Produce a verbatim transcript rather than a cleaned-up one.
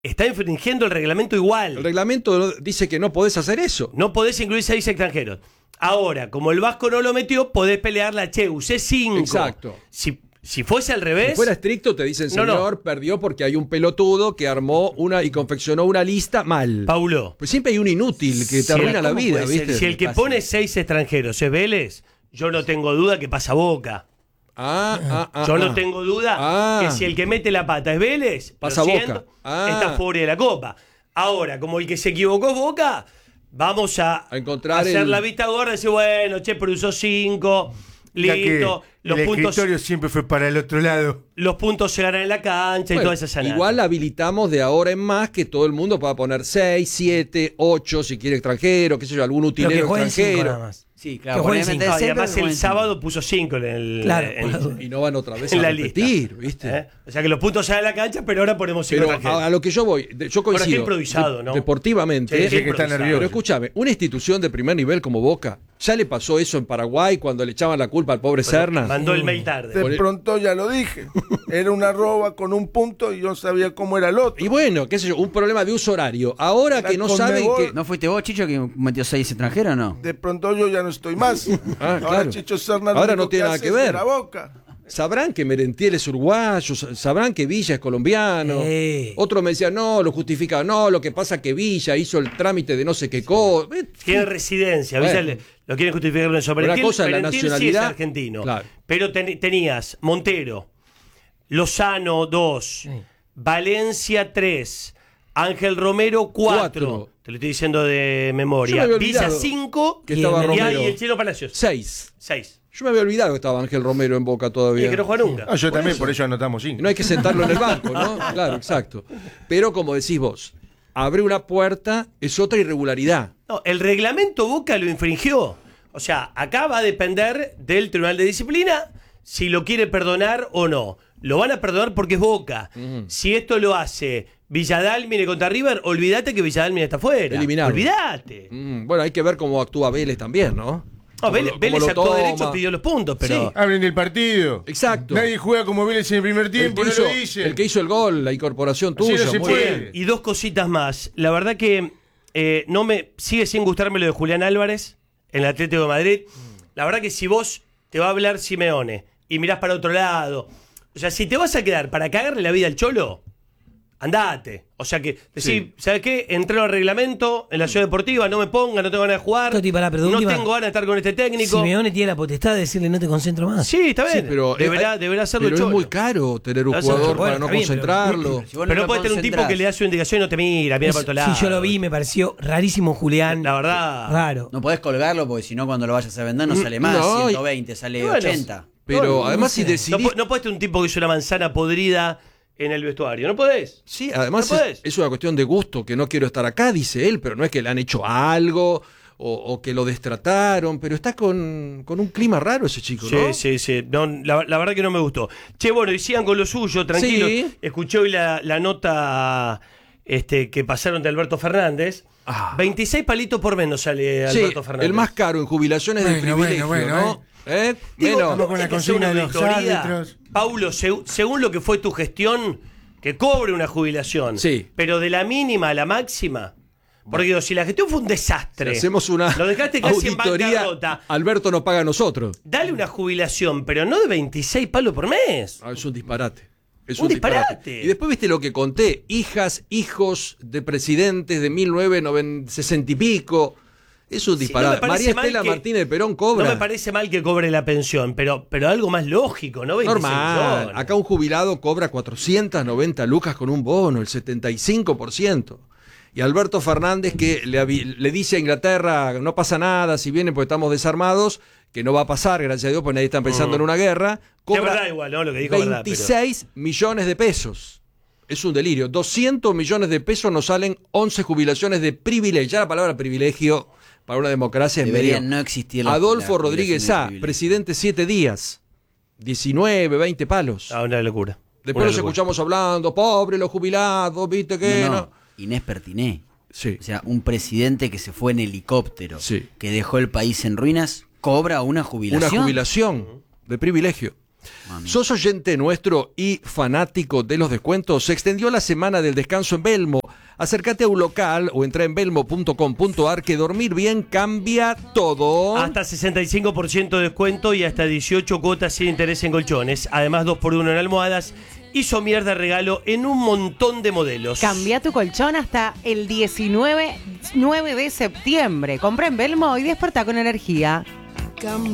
está infringiendo el reglamento igual. El reglamento dice que no podés hacer eso. No podés incluir seis extranjeros. Ahora, como el Vasco no lo metió, podés pelear la che, usé cinco. Exacto. Si, si fuese al revés... Si fuera estricto, te dicen, señor, no, no. perdió porque hay un pelotudo que armó una y confeccionó una lista mal. Paulo. Pues siempre hay un inútil que te si arruina el, la vida, ¿viste? Si el que pone seis extranjeros es Vélez, yo no tengo duda que pasa Boca. Ah, ah, ah, yo ah. no tengo duda ah. que si el que mete la pata es Vélez, pasa Boca. Ah. Está fuera de la Copa. Ahora, como el que se equivocó es Boca, vamos a, a encontrar hacer el... la vista gorda y decir, bueno, che, pero usó cinco, listo. Los el puntos, escritorio siempre fue para el otro lado. Los puntos se ganan en la cancha bueno, y toda esa sanada. Igual habilitamos de ahora en más que todo el mundo pueda poner seis, siete, ocho, si quiere extranjero, qué sé yo, algún utilero extranjero. Sí, claro. No, y además el sábado puso cinco en el. Claro, en, y no van otra vez en a la repetir, lista. ¿viste? ¿Eh? O sea que los puntos salen en la cancha, pero ahora ponemos cinco pero a, a lo que yo voy, yo coincido. Ahora está improvisado, ¿no? Deportivamente. Sí, sí, que está nervioso. Pero escúchame, una institución de primer nivel como Boca, ¿ya le pasó eso en Paraguay cuando le echaban la culpa al pobre Serna? Mandó el mail tarde. De pronto ya lo dije. Era una arroba con un punto y yo sabía cómo era el otro. Y bueno, qué sé yo, un problema de uso horario. Ahora la que no saben que... ¿No fuiste vos, Chicho, que metió seis extranjeros o no? De pronto yo ya no estoy más. Ah, Ahora claro. Chicho Serna Ahora no tiene nada que ver. La Boca. Sabrán que Merentiel es uruguayo, sabrán que Villa es colombiano. Eh. Otro me decía, no, lo justificaba. No, lo que pasa es que Villa hizo el trámite de no sé qué cosa. Tiene residencia, bueno. Villa le, lo quieren justificar con eso. Una cosa es la Merentiel nacionalidad. Sí es argentino. Claro. Pero ten, tenías Montero, Lozano dos, sí. Valencia tres, Ángel Romero cuatro. Te lo estoy diciendo de memoria. Villa cinco que estaba y, Romero. y el Chino Palacios. seis. seis. Yo me había olvidado que estaba Ángel Romero en Boca todavía. Y que no juega nunca. Ah, yo por también, eso. por eso anotamos cinco. No hay que sentarlo en el banco, ¿no? Claro, exacto. Pero como decís vos, abre una puerta es otra irregularidad. No, el reglamento Boca lo infringió. O sea, acá va a depender del Tribunal de Disciplina si lo quiere perdonar o no. Lo van a perdonar porque es Boca. Uh-huh. Si esto lo hace Villadalmine contra River, olvídate que Villadalmine está fuera. Eliminado. Olvídate. Mm, bueno, hay que ver cómo actúa Vélez también, ¿no? No, Vélez, Vélez actuó derecho, pidió los puntos, pero... Sí. Hablen del partido. Exacto. Nadie juega como Vélez en el primer tiempo, el no hizo, lo dice. El que hizo el gol, la incorporación Así tuya. no se muy puede. bien. Y dos cositas más. La verdad que eh, no me sigue sin gustarme lo de Julián Álvarez en el Atlético de Madrid. La verdad que si vos te va a hablar Simeone y mirás para otro lado, o sea, si te vas a quedar para cagarle la vida al Cholo, andate. O sea que, decir, sí. ¿sabes qué? Entré al reglamento en la ciudad deportiva, no me ponga, no tengo ganas de jugar. Toti, pará, pero no última, tengo ganas de estar con este técnico. Simeone tiene la potestad de decirle no te concentro más. Sí, está bien. Sí, pero deberá, eh, deberá hacerlo pero el Cholo. es muy caro tener un Lo jugador bueno, para no bien, concentrarlo. Pero, si pero no, no puede tener un tipo que le da su indicación y no te mira, mira es, para otro lado. Sí, yo lo vi, me pareció rarísimo Julián. La verdad. Raro. No podés colgarlo porque si no cuando lo vayas a vender no sale más, no, ciento veinte, sale bueno, ochenta. Pero no, además no si sé. decidís... No, no puedes tener un tipo que hizo una manzana podrida en el vestuario, no podés. Sí, además ¿No es, es una cuestión de gusto, que no quiero estar acá, dice él, pero no es que le han hecho algo o, o que lo destrataron, pero está con, con un clima raro ese chico, sí, ¿no? Sí, sí, no, la, la verdad que no me gustó. Che, bueno, y sigan con lo suyo, tranquilo. Sí. Escuché hoy la, la nota este, que pasaron de Alberto Fernández. Ah. veintiséis palitos por menos sale Sí, Alberto Fernández. el más caro en jubilaciones Bueno, de privilegio, bueno, bueno, ¿no? ¿Eh? Digo, Menos. vamos con la hay que hacer consigna una de los auditoría. árbitros. Paulo, seg- según lo que fue tu gestión, que cobre una jubilación. Sí. Pero de la mínima a la máxima. Porque digo, si la gestión fue un desastre, Si hacemos una lo dejaste casi en auditoría, bancarrota, Alberto nos paga a nosotros. dale una jubilación, pero no de veintiséis palos por mes. Ah, es un disparate. Es Un disparate. Y después viste lo que conté, hijas, hijos de presidentes de mil novecientos sesenta y pico. Es un Sí, disparate. no me parece María mal Estela que- Martínez de Perón cobra. No me parece mal que cobre la pensión, pero, pero algo más lógico, ¿no? veintiséis Normal. millones. Acá un jubilado cobra cuatrocientas noventa lucas con un bono, el setenta y cinco por ciento. Y Alberto Fernández, que le, avi- le dice a Inglaterra, no pasa nada, si vienen porque estamos desarmados, que no va a pasar, gracias a Dios, porque nadie está pensando Mm. en una guerra, Es cobra verdad igual, ¿no? Lo que dijo es verdad, pero- veintiséis millones de pesos. Es un delirio. doscientos millones de pesos nos salen once jubilaciones de privilegio. Ya la palabra privilegio para una democracia es Debería medio. no existir la- Adolfo la Rodríguez jubilación A, de privilegio. presidente siete días. diecinueve, veinte palos. Ah, una locura. Después Una los locura. escuchamos hablando, pobre los jubilados, viste que No, no. no, Inés Pertiné. Sí. O sea, un presidente que se fue en helicóptero, Sí. que dejó el país en ruinas, cobra una Una jubilación. jubilación de privilegio. Mami. ¿Sos oyente nuestro y fanático de los descuentos? Se extendió la semana del descanso en Belmo. Acércate a un local o entra en belmo punto com punto ar que dormir bien cambia todo. Hasta sesenta y cinco por ciento de descuento y hasta dieciocho cuotas sin interés en colchones. Además, dos por uno en almohadas y somier de regalo en un montón de modelos. Cambia tu colchón hasta el diecinueve de septiembre. Compra en Belmo y despertá con energía.